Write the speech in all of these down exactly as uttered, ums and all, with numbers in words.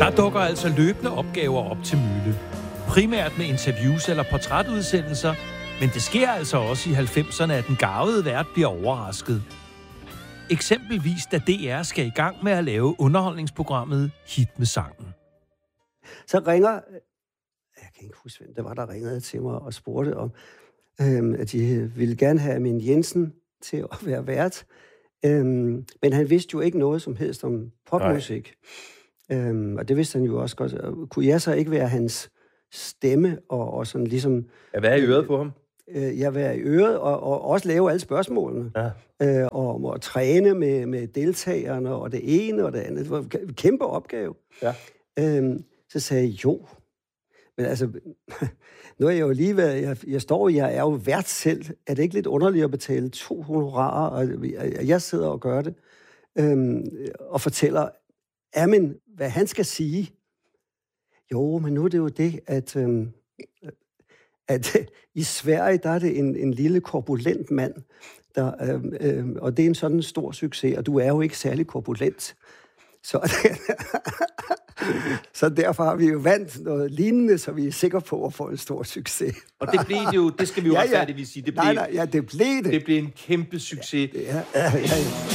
Der dukker altså løbende opgaver op til Mølle. Primært med interviews eller portrætudsendelser, men det sker altså også i halvfemserne, at den garvede vært bliver overrasket. Eksempelvis da D R skal i gang med at lave underholdningsprogrammet Hit med sangen. Så ringer, jeg kan ikke huske, hvem det var, der ringede til mig og spurgte om, øhm, at de ville gerne have Amin Jensen til at være vært. Øhm, men han vidste jo ikke noget som helst om popmusik. Øhm, og det vidste han jo også godt. Kunne jeg så ikke være hans stemme og, og sådan ligesom... Ja, hvad er i øret på ham? Øh, jeg være i øret og, og også lave alle spørgsmålene. Ja. Øh, og, og træne med, med deltagerne og det ene og det andet. Det var en kæmpe opgave. Ja. Øhm, så sagde jeg jo. Men altså, nu er jeg jo lige været, jeg, jeg står, jeg er jo vært selv. Er det ikke lidt underligt at betale to honorarer, og jeg sidder og gør det, øhm, og fortæller Amin, hvad han skal sige? Jo, men nu er det jo det, at, øhm, at i Sverige, der er det en, en lille korpulent mand, der, øhm, øhm, og det er en sådan stor succes, og du er jo ikke særlig korpulent. Så, så derfor har vi jo vandt noget lignende, så vi er sikre på at få en stor succes. Og det blev det jo, det skal vi jo ja, også ja. færdigvis sige. Det blev, nej, nej, ja, det blev det. Det blev en kæmpe succes. Ja, ja, ja, ja.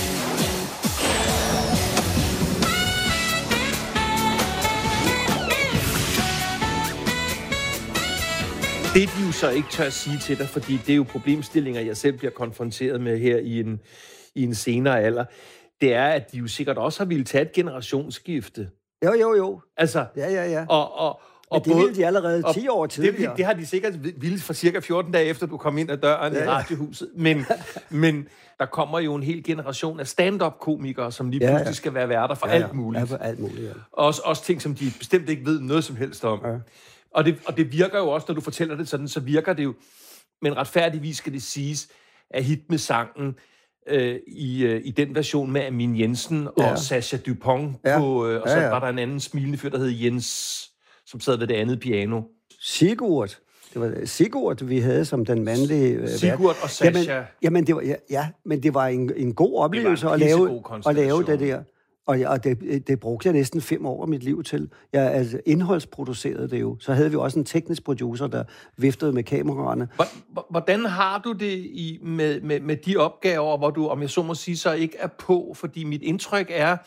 Det, de jo så ikke tør at sige til dig, fordi det er jo problemstillinger, jeg selv bliver konfronteret med her i en, i en senere alder, det er, at de jo sikkert også har ville tage et generationsskifte. Jo, jo, jo. Altså, ja, ja, ja. Og, og, og det ville de allerede ti år tidligere. Det, det har de sikkert ville for cirka fjorten dage efter, du kom ind ad døren ja, ja. i radiohuset. Men, men der kommer jo en hel generation af stand-up-komikere, som lige pludselig ja, ja. skal være værter for ja, ja. alt muligt. Ja, for alt muligt, ja. Også, også ting, som de bestemt ikke ved noget som helst om. Ja. Og, det, og det virker jo også, når du fortæller det sådan, så virker det jo, men retfærdigvis skal det siges, at Hit med sangen, øh, i, øh, i den version med Amin Jensen ja. og Sascha Dupont, ja. på, øh, og så ja, ja. var der en anden smilende fyr, der hed Jens, som sad ved det andet piano. Sigurd. Det var Sigurd, vi havde som den mandlige øh, Sigurd og Sascha. Jamen, jamen det var, ja, ja, men det var en, en god oplevelse at lave, at lave det der. Og, og det, det brugte jeg næsten fem år af mit liv til. Jeg altså, indholdsproducerede det jo. Så havde vi også en teknisk producer, der viftede med kameraerne. Hvordan har du det i, med, med, med de opgaver, hvor du, om jeg så må sige, så ikke er på? Fordi mit indtryk er,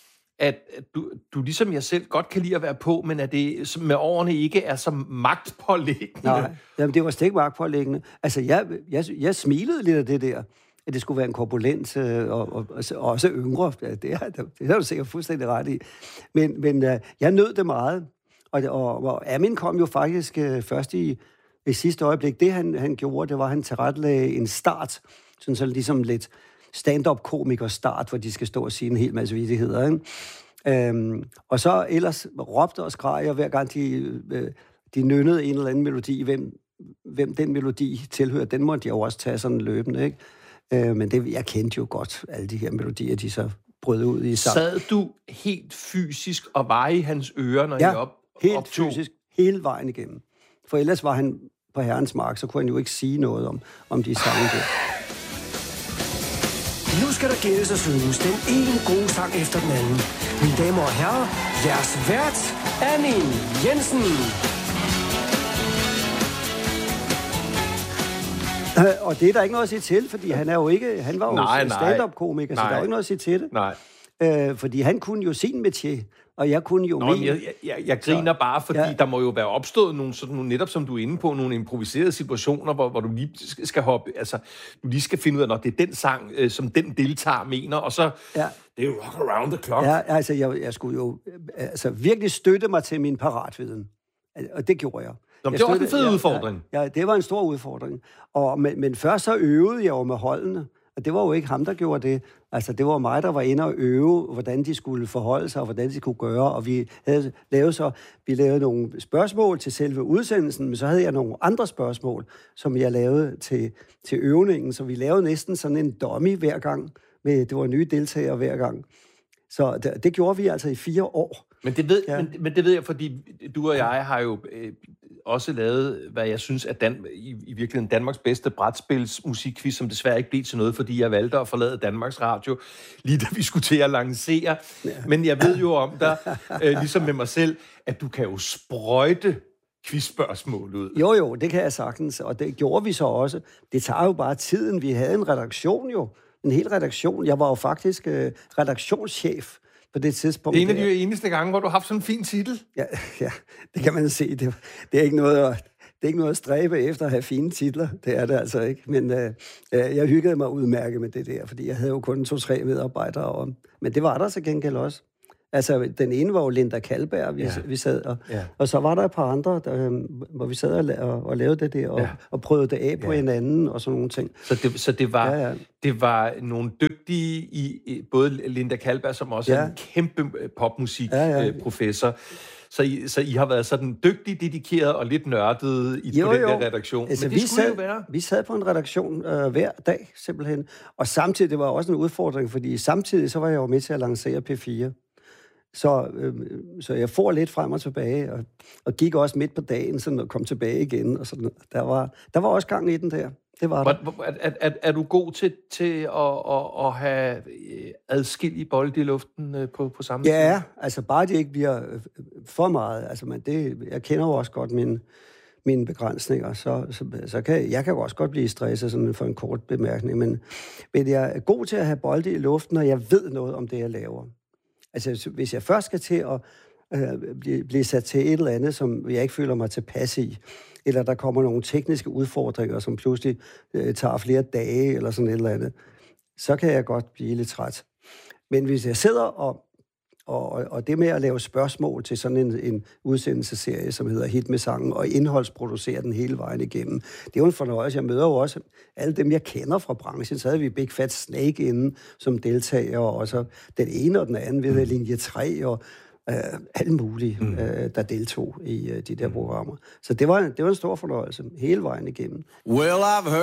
at du, du ligesom jeg selv godt kan lide at være på, men at det med årene ikke er så magtpålæggende. Nej, jamen, det var slet ikke magtpålæggende. Altså, jeg, jeg, jeg smilede lidt af det der. At det skulle være en korpulent øh, og, og, og også yngre. Det er, det er du sikkert fuldstændig ret i. Men, men øh, jeg nød det meget. Og, og, og Amin kom jo faktisk øh, først i, i sidste øjeblik. Det, han, han gjorde, det var, at han tilrettelagde en start. Sådan så ligesom lidt stand-up-komiker-start, hvor de skal stå og sige en hel masse vittigheder. Ikke? Øhm, og så ellers råbte og skreg jeg, hver gang de, øh, de nynnede en eller anden melodi. Hvem, hvem den melodi tilhører, den måtte jeg jo også tage sådan løbende, ikke? Men det, jeg kendte jo godt alle de her melodier, de så brød ud i sang. Sad du helt fysisk og var i hans ører, når ja, I op, helt optog? fysisk, hele vejen igennem. For ellers var han på herrens mark, så kunne han jo ikke sige noget om, om de sange der. Nu skal der gældes og synges den ene gode sang efter den anden. Mine damer og herrer, jeres vært, Amin Jensen. Og det er der ikke noget at sige til, fordi han er jo ikke, han var jo nej, stand-up-komiker, så der er jo ikke noget at sige til det. Nej. Øh, fordi han kunne jo sin métier, og jeg kunne jo Nå, min. Jeg, jeg, jeg griner så, bare, fordi ja. der må jo være opstået nogle, sådan nogle, netop som du er inde på, nogle improviserede situationer, hvor, hvor du lige skal hoppe, altså, du lige skal finde ud af, når det er den sang, øh, som den deltager mener, og så, ja. det er jo rock around the clock. Ja, altså, jeg, jeg skulle jo altså, virkelig støtte mig til min paratviden, og det gjorde jeg. Nå, det var også en fed ja, udfordring. Ja, ja, det var en stor udfordring. Og, men, men først så øvede jeg jo med holdene, og det var jo ikke ham, der gjorde det. Altså, det var mig, der var inde og øve, hvordan de skulle forholde sig, og hvordan de kunne gøre, og vi havde lavet så, vi lavede nogle spørgsmål til selve udsendelsen, men så havde jeg nogle andre spørgsmål, som jeg lavede til, til øvningen, så vi lavede næsten sådan en dummy hver gang, med, det var nye deltagere hver gang. Så det, det gjorde vi altså i fire år. Men det ved, Ja. men, men det ved jeg, fordi du og jeg har jo øh, også lavet, hvad jeg synes er Dan, i, i virkeligheden Danmarks bedste brætspilsmusikquiz, som desværre ikke blev til noget, fordi jeg valgte at forlade Danmarks Radio, lige da vi skulle til at lancere. Ja. Men jeg ved jo om dig, øh, ligesom med mig selv, at du kan jo sprøjte quizspørgsmål ud. Jo, jo, det kan jeg sagtens, og det gjorde vi så også. Det tager jo bare tiden. Vi havde en redaktion jo, en hel redaktion. Jeg var jo faktisk øh, redaktionschef på det tidspunkt. Det er en af de eneste gange, hvor du har haft sådan en fin titel. Ja, ja, det kan man se. Det, det, er ikke noget at, det er ikke noget at stræbe efter at have fine titler. Det er det altså ikke. Men øh, jeg hyggede mig udmærket med det der, fordi jeg havde jo kun to-tre medarbejdere. Og, men det var der så gengæld også. Altså, den ene var jo Linda Kallberg, vi, ja. vi sad, og, ja. og så var der et par andre, der, hvor vi sad og, og, og lavede det der, og, ja. og prøvede det af på ja. hinanden, og sådan nogle ting. Så det, så det, var, ja, ja. det var nogle dygtige, i, i både Linda Kallberg, som også ja. er en kæmpe popmusikprofessor, ja, ja. Så I, så I har været sådan dygtig, dedikeret og lidt nørdet i, jo, på den jo. der redaktion. Altså, Men det vi skulle sad, jo være. Vi sad på en redaktion øh, hver dag, simpelthen. Og samtidig, det var også en udfordring, fordi samtidig så var jeg jo med til at lancere P fire. Så, øh, så jeg får lidt frem og tilbage, og, og gik også midt på dagen, sådan, og kom tilbage igen. Og sådan. Der, var, der var også gang i den der. Det var der. Er, er, er du god til, til at, at, at have adskillige bolde i luften på, på samme tid? Ja, altså bare det ikke bliver for meget. Altså, man, det, jeg kender jo også godt mine, mine begrænsninger, så, så, så kan jeg kan jo også godt blive stresset sådan for en kort bemærkning, men, men jeg er god til at have bolde i luften, og jeg ved noget om det, jeg laver. Altså, hvis jeg først skal til at øh, blive, blive sat til et eller andet, som jeg ikke føler mig tilpas i, eller der kommer nogle tekniske udfordringer, som pludselig øh, tager flere dage, eller sådan et eller andet, så kan jeg godt blive lidt træt. Men hvis jeg sidder og, og, og det med at lave spørgsmål til sådan en, en udsendelsesserie, som hedder Hit med sangen, og indholdsproducere den hele vejen igennem, det er jo en fornøjelse. Jeg møder jo også alle dem, jeg kender fra branchen. Så havde vi Big Fat Snake inde som deltager, og så den ene og den anden ved linje tre, og øh, alle mulige, mm. øh, der deltog i øh, de der programmer. Så det var, det var en stor fornøjelse hele vejen igennem. Well, I've heard